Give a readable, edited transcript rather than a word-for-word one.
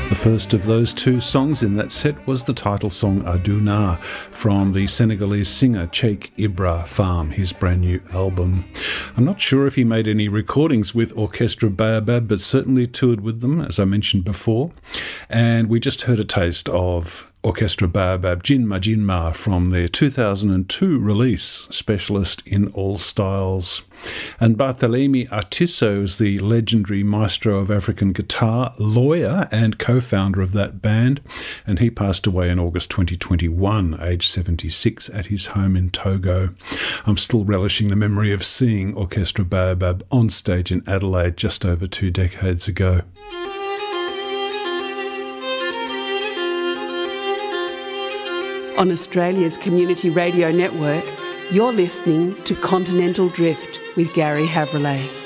The first of those two songs in that set was the title song Aduna from the Senegalese singer Cheikh Ibra Farm, his brand new album. I'm not sure if he made any recordings with Orchestra Baobab, but certainly toured with them, as I mentioned before. And we just heard a taste of Orchestra Baobab Jinma Jinma from their 2002 release, Specialist in All Styles. And Barthelemy Artiso is the legendary maestro of African guitar, lawyer and co-founder of that band, and he passed away in August 2021, aged 76, at his home in Togo. I'm still relishing the memory of seeing Orchestra Baobab on stage in Adelaide just over 2 decades ago. On Australia's Community Radio Network, you're listening to Continental Drift with Gary Havrillay.